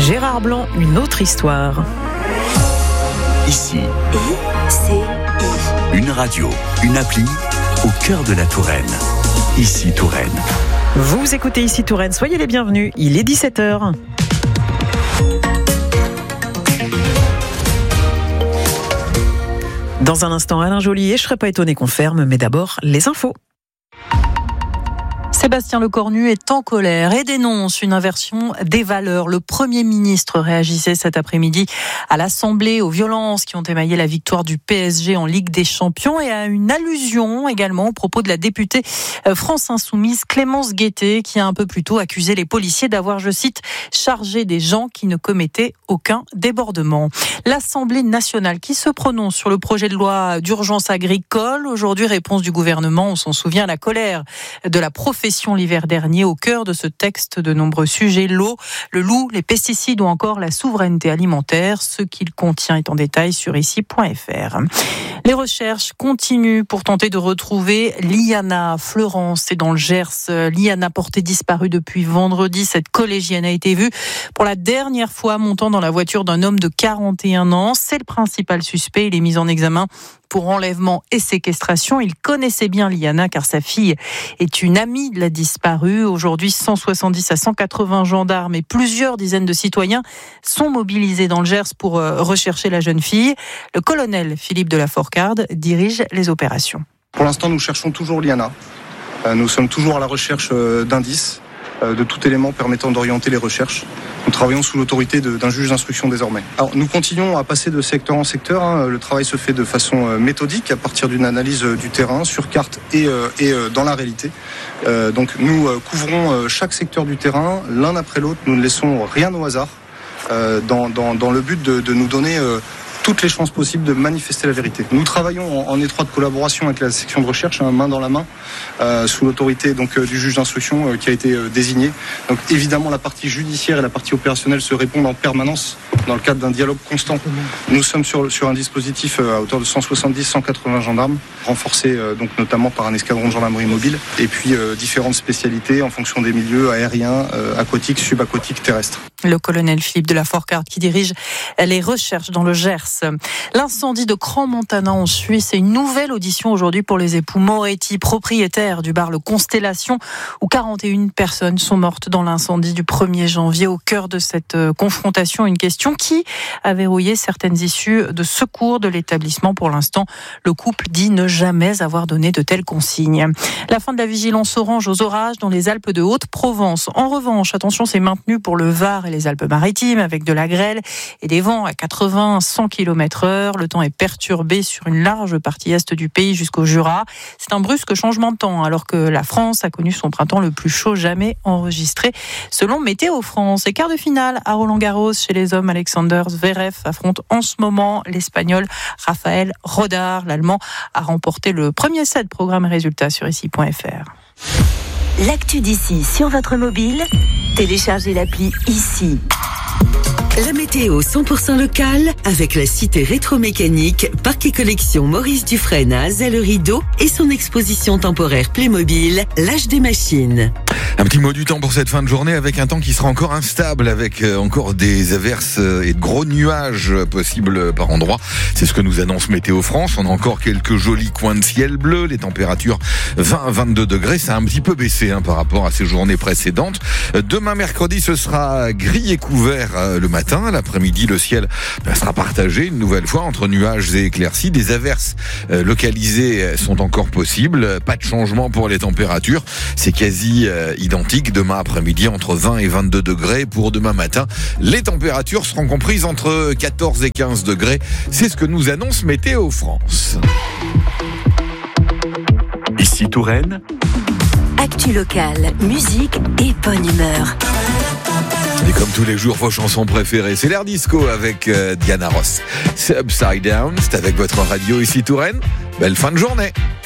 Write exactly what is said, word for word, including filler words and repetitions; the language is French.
Gérard Blanc, une autre histoire. Ici, I C I. une radio, une appli au cœur de la Touraine. Ici Touraine. Vous écoutez Ici Touraine, soyez les bienvenus, il est dix-sept heures. Dans un instant, Alain Joly, et je ne serais pas étonné qu'on ferme, mais d'abord, les infos. Sébastien Lecornu est en colère et dénonce une inversion des valeurs. Le Premier ministre réagissait cet après-midi à l'Assemblée aux violences qui ont émaillé la victoire du P S G en Ligue des Champions et à une allusion également au propos de la députée France Insoumise Clémence Guettet qui a un peu plus tôt accusé les policiers d'avoir, je cite, chargé des gens qui ne commettaient aucun débordement. L'Assemblée nationale qui se prononce sur le projet de loi d'urgence agricole. Aujourd'hui, réponse du gouvernement, on s'en souvient, à la colère de la profession l'hiver dernier. Au cœur de ce texte, de nombreux sujets, l'eau, le loup, les pesticides ou encore la souveraineté alimentaire. Ce qu'il contient est en détail sur ici point f r. Les recherches continuent pour tenter de retrouver Liana Fleurance. C'est dans le Gers. Liana portée disparue depuis vendredi. Cette collégienne a été vue pour la dernière fois montant dans la voiture d'un homme de quarante et un ans. C'est le principal suspect. Il est mis en examen pour enlèvement et séquestration. Il connaissait bien Liana car sa fille est une amie de la disparue. Aujourd'hui, cent soixante-dix à cent quatre-vingts gendarmes et plusieurs dizaines de citoyens sont mobilisés dans le Gers pour rechercher la jeune fille. Le colonel Philippe de la Fourcade dirige les opérations. Pour l'instant, nous cherchons toujours Liana. Nous sommes toujours à la recherche d'indices, de tout élément permettant d'orienter les recherches. Nous travaillons sous l'autorité de, d'un juge d'instruction désormais. Alors, nous continuons à passer de secteur en secteur. Hein. Le travail se fait de façon méthodique à partir d'une analyse du terrain sur carte et, euh, et euh, dans la réalité. Euh, donc nous euh, couvrons euh, chaque secteur du terrain l'un après l'autre. Nous ne laissons rien au hasard euh, dans, dans, dans le but de, de nous donner euh, toutes les chances possibles de manifester la vérité. Nous travaillons en, en étroite collaboration avec la section de recherche, hein, main dans la main, euh, sous l'autorité donc euh, du juge d'instruction euh, qui a été euh, désigné. Donc évidemment, la partie judiciaire et la partie opérationnelle se répondent en permanence dans le cadre d'un dialogue constant. Nous sommes sur, sur un dispositif euh, à hauteur de cent soixante-dix à cent quatre-vingts gendarmes, renforcé euh, donc notamment par un escadron de gendarmerie mobile, et puis euh, différentes spécialités en fonction des milieux aériens, euh, aquatiques, subaquatiques, terrestres. Le colonel Philippe de la Fourcade qui dirige les recherches dans le Gers. L'incendie de Crans-Montana en Suisse et une nouvelle audition aujourd'hui pour les époux Moretti, propriétaires du bar Le Constellation, où quarante et une personnes sont mortes dans l'incendie du premier janvier. Au cœur de cette confrontation, une question qui a verrouillé certaines issues de secours de l'établissement. Pour l'instant, le couple dit ne jamais avoir donné de telles consignes. La fin de la vigilance orange aux orages dans les Alpes de Haute-Provence. En revanche, attention, c'est maintenu pour le Var et les Alpes-Maritimes avec de la grêle et des vents à quatre-vingts à cent kilomètres heure. Le temps est perturbé sur une large partie est du pays jusqu'au Jura. C'est un brusque changement de temps alors que la France a connu son printemps le plus chaud jamais enregistré selon Météo France. Et quart de finale à Roland-Garros chez les hommes, Alexander Zverev affronte en ce moment l'Espagnol Rafael Rodar. L'Allemand a remporté le premier set. Programme et résultats sur ici point f r. L'actu d'ici sur votre mobile, téléchargez l'appli Ici. La météo cent pour cent locale avec la cité rétro-mécanique, parc et collection Maurice Dufresne à Azay-le-Rideau et son exposition temporaire Playmobil, l'âge des machines. Un petit mot du temps pour cette fin de journée avec un temps qui sera encore instable avec encore des averses et de gros nuages possibles par endroits. C'est ce que nous annonce Météo France. On a encore quelques jolis coins de ciel bleu. Les températures vingt à vingt-deux degrés. Ça a un petit peu baissé hein, par rapport à ces journées précédentes. Demain mercredi, ce sera gris et couvert le matin. L'après-midi, le ciel sera partagé une nouvelle fois entre nuages et éclaircies. Des averses localisées sont encore possibles. Pas de changement pour les températures. C'est quasi identique demain après-midi entre vingt et vingt-deux degrés. Pour demain matin, les températures seront comprises entre quatorze et quinze degrés. C'est ce que nous annonce Météo France. Ici Touraine. Actu locale, musique et bonne humeur. Et comme tous les jours, vos chansons préférées, c'est l'air disco avec euh, Diana Ross. C'est Upside Down, c'est avec votre radio Ici Touraine. Belle fin de journée.